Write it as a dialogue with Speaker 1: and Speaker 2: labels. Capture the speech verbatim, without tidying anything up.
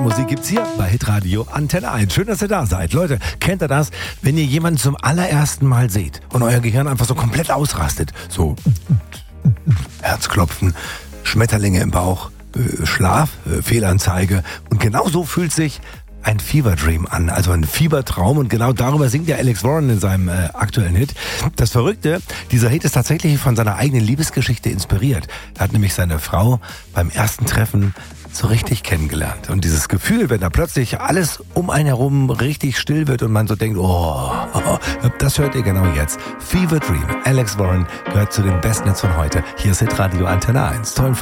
Speaker 1: Musik gibt's hier bei Hitradio Antenne eins. Schön, dass ihr da seid. Leute, kennt ihr das, wenn ihr jemanden zum allerersten Mal seht und euer Gehirn einfach so komplett ausrastet? So Herzklopfen, Schmetterlinge im Bauch, äh, Schlaf, äh, Fehlanzeige. Und genau so fühlt sich ein Fever Dream an, also ein Fiebertraum, und genau darüber singt ja Alex Warren in seinem äh, aktuellen Hit. Das Verrückte, dieser Hit ist tatsächlich von seiner eigenen Liebesgeschichte inspiriert. Er hat nämlich seine Frau beim ersten Treffen so richtig kennengelernt. Und dieses Gefühl, wenn da plötzlich alles um einen herum richtig still wird und man so denkt, oh, oh, das hört ihr genau jetzt. Fever Dream, Alex Warren gehört zu den besten Hits von heute. Hier ist Hitradio Antenne eins. Tollen